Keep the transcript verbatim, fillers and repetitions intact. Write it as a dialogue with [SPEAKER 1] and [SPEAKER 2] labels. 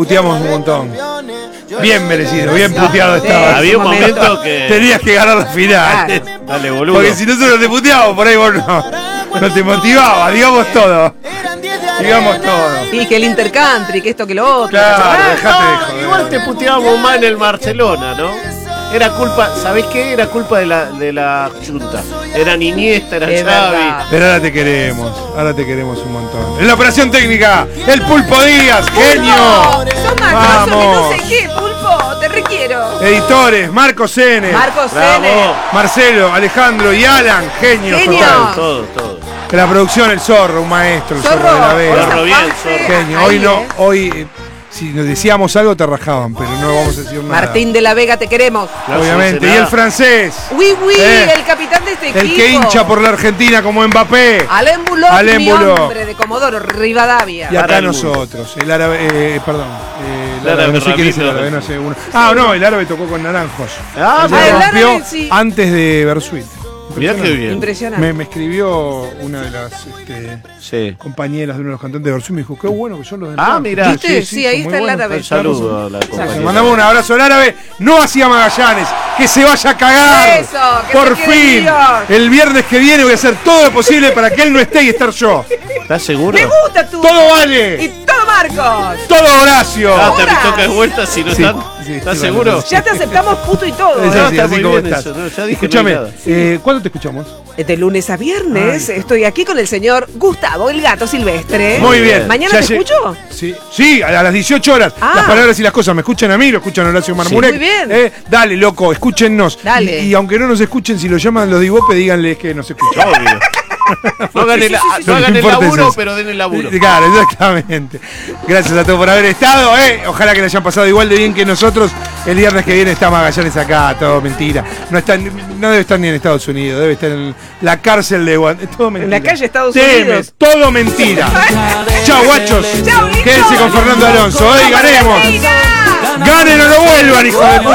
[SPEAKER 1] Puteamos un montón. Bien merecido, bien puteado estaba.
[SPEAKER 2] Había un momento que...
[SPEAKER 1] Tenías que ganar la final.
[SPEAKER 2] Dale, boludo.
[SPEAKER 1] Porque si nosotros te puteamos, por ahí vos no, no te motivaba, digamos todo. Digamos todo.
[SPEAKER 3] Y que el Intercountry, que esto, que lo otro.
[SPEAKER 1] Claro,
[SPEAKER 2] Ah,
[SPEAKER 1] dejate de
[SPEAKER 2] no,
[SPEAKER 1] joder.
[SPEAKER 2] igual te puteábamos más en el Barcelona, ¿no? Era culpa, ¿sabés qué? Era culpa de la, de la Junta. Era Iniesta, era
[SPEAKER 3] Es
[SPEAKER 2] Xavi.
[SPEAKER 3] verdad.
[SPEAKER 1] Pero ahora te queremos, ahora te queremos un montón. En la operación técnica, el Pulpo Díaz, genio.
[SPEAKER 3] Son más cosas que no
[SPEAKER 1] Vamos.
[SPEAKER 3] sé qué, Pulpo, te requiero.
[SPEAKER 1] Editores, Marcos Sene,
[SPEAKER 3] Marcos
[SPEAKER 2] Bravo.
[SPEAKER 3] Sene.
[SPEAKER 1] Marcelo, Alejandro y Alan, genios
[SPEAKER 3] Genio.
[SPEAKER 1] totales.
[SPEAKER 2] Todo, todo.
[SPEAKER 1] En la producción, el Zorro, un maestro, el Zorro,
[SPEAKER 3] Zorro,
[SPEAKER 1] de la
[SPEAKER 3] hoy
[SPEAKER 1] Vega.
[SPEAKER 2] Zorro bien,
[SPEAKER 3] zafaste.
[SPEAKER 2] Zorro.
[SPEAKER 1] Genio.
[SPEAKER 3] Ahí,
[SPEAKER 1] Hoy no,
[SPEAKER 3] eh.
[SPEAKER 1] hoy, eh, si nos decíamos algo te rajaban, pero no vamos a decir nada.
[SPEAKER 3] Martín de la Vega, te queremos.
[SPEAKER 2] No se
[SPEAKER 1] Obviamente.
[SPEAKER 2] dice
[SPEAKER 1] Y el
[SPEAKER 2] nada.
[SPEAKER 1] francés,
[SPEAKER 3] Oui, oui,
[SPEAKER 1] Eh.
[SPEAKER 3] el capitán de este equipo.
[SPEAKER 1] el que hincha por la Argentina como Mbappé.
[SPEAKER 3] Alain Bulot,
[SPEAKER 1] Alain
[SPEAKER 3] mi
[SPEAKER 1] Bulot.
[SPEAKER 3] hombre de Comodoro, Rivadavia.
[SPEAKER 1] Y acá
[SPEAKER 2] Para el mundo.
[SPEAKER 1] nosotros, el árabe, eh, perdón, eh, el
[SPEAKER 2] El
[SPEAKER 1] árabe,
[SPEAKER 2] árabe
[SPEAKER 1] no sé quién es el
[SPEAKER 2] Ramiro.
[SPEAKER 1] árabe, no sé uno. Ah, no, el árabe tocó con Naranjos.
[SPEAKER 2] Ah,
[SPEAKER 1] Se
[SPEAKER 3] Ah, el
[SPEAKER 1] rompió
[SPEAKER 3] árabe, sí.
[SPEAKER 1] antes de Bersuit.
[SPEAKER 2] mirá qué bien.
[SPEAKER 3] Impresionante.
[SPEAKER 1] Me, me escribió una de las este,
[SPEAKER 2] Sí.
[SPEAKER 1] compañeras de uno de los cantantes de Bersuit y me dijo, qué bueno que son los de
[SPEAKER 2] Ah,
[SPEAKER 1] Naranjos.
[SPEAKER 2] mirá.
[SPEAKER 3] ¿Viste? Sí, ahí
[SPEAKER 1] son
[SPEAKER 3] está
[SPEAKER 1] muy
[SPEAKER 3] el
[SPEAKER 1] buenos.
[SPEAKER 3] árabe.
[SPEAKER 2] Un saludo a la
[SPEAKER 1] Le
[SPEAKER 2] compañera.
[SPEAKER 1] mandamos un abrazo al árabe, no hacía Magallanes, que se vaya a cagar.
[SPEAKER 3] Eso, que
[SPEAKER 1] Por
[SPEAKER 3] se quede
[SPEAKER 1] fin,
[SPEAKER 3] Dios.
[SPEAKER 1] el viernes que viene voy a hacer todo lo posible para que él no esté y estar yo.
[SPEAKER 2] ¿Estás seguro?
[SPEAKER 3] Me gusta tú.
[SPEAKER 1] Todo
[SPEAKER 3] Y
[SPEAKER 1] vale,
[SPEAKER 3] todo Marcos.
[SPEAKER 1] todo Horacio.
[SPEAKER 2] Ah, te
[SPEAKER 3] Ahora.
[SPEAKER 2] toca de vuelta si no
[SPEAKER 1] Sí,
[SPEAKER 2] están.
[SPEAKER 1] sí,
[SPEAKER 2] ¿Estás
[SPEAKER 1] sí,
[SPEAKER 2] seguro?
[SPEAKER 1] vale,
[SPEAKER 3] Ya te aceptamos puto y todo.
[SPEAKER 1] Es
[SPEAKER 3] ¿eh?
[SPEAKER 2] No,
[SPEAKER 1] así,
[SPEAKER 2] está
[SPEAKER 1] así
[SPEAKER 2] muy
[SPEAKER 1] como
[SPEAKER 2] bien
[SPEAKER 1] estás.
[SPEAKER 2] eso, no, ya dije
[SPEAKER 1] Escúchame,
[SPEAKER 2] no hay nada.
[SPEAKER 1] eh, ¿cuándo te escuchamos?
[SPEAKER 3] De lunes a viernes
[SPEAKER 1] Ay.
[SPEAKER 3] estoy aquí con el señor Gustavo, el gato silvestre.
[SPEAKER 1] Muy bien.
[SPEAKER 3] ¿Mañana
[SPEAKER 1] Ya
[SPEAKER 3] te
[SPEAKER 1] lle-
[SPEAKER 3] escucho?
[SPEAKER 1] Sí, sí, a las dieciocho horas.
[SPEAKER 3] Ah.
[SPEAKER 1] Las palabras y las cosas me escuchan a mí, lo escuchan a Horacio Marmurek.
[SPEAKER 3] Muy bien.
[SPEAKER 1] Eh, dale, loco, escúchennos.
[SPEAKER 3] Dale.
[SPEAKER 1] Y, y aunque no nos escuchen, si lo llaman los de Ibope, díganles que nos escuchan.
[SPEAKER 2] Obvio. No hagan el,
[SPEAKER 3] Sí, sí, sí, sí.
[SPEAKER 2] no hagan
[SPEAKER 1] Lo
[SPEAKER 2] el
[SPEAKER 1] importante es
[SPEAKER 2] laburo,
[SPEAKER 1] eso.
[SPEAKER 2] pero den el laburo.
[SPEAKER 1] Claro, exactamente. Gracias a todos por haber estado. Eh. Ojalá que le hayan pasado igual de bien que nosotros. El viernes que viene está Magallanes acá, todo mentira. No está, no debe estar ni en Estados Unidos, debe estar en la cárcel de Guan. Es todo mentira.
[SPEAKER 3] En la calle Estados
[SPEAKER 1] Teme,
[SPEAKER 3] Unidos.
[SPEAKER 1] todo mentira. Chao, guachos.
[SPEAKER 3] Chau, lindo.
[SPEAKER 1] Quédense con Fernando Alonso. Hoy ganemos.
[SPEAKER 3] ¡Argentina!
[SPEAKER 1] Ganen o no vuelvan, hijo de puta.